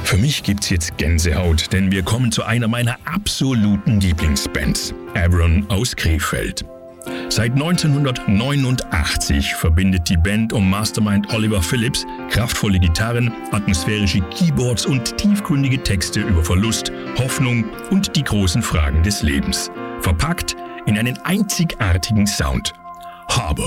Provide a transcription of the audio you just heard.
Für mich gibt's jetzt Gänsehaut, denn wir kommen zu einer meiner absoluten Lieblingsbands, Avron aus Krefeld. Seit 1989 verbindet die Band um Mastermind Oliver Phillips kraftvolle Gitarren, atmosphärische Keyboards und tiefgründige Texte über Verlust, Hoffnung und die großen Fragen des Lebens. Verpackt in einen einzigartigen Sound. Harbor.